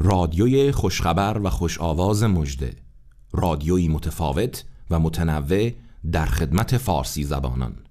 رادیوی خوشخبر و خوش آواز مژده، رادیویی متفاوت و متنوع در خدمت فارسی زبانان.